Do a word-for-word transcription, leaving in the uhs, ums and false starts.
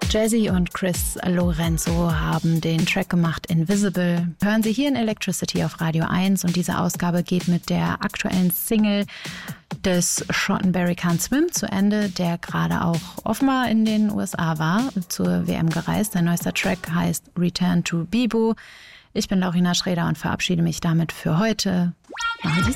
Jazzy und Chris Lorenzo haben den Track gemacht Invisible. Hören Sie hier in Electricity auf Radio eins und diese Ausgabe geht mit der aktuellen Single des Schotten Barry Can't Swim zu Ende, der gerade auch offenbar in den U S A war, zur W M gereist. Sein neuester Track heißt Return to Bibu. Ich bin Laurina Schreder und verabschiede mich damit für heute. Machen Sie es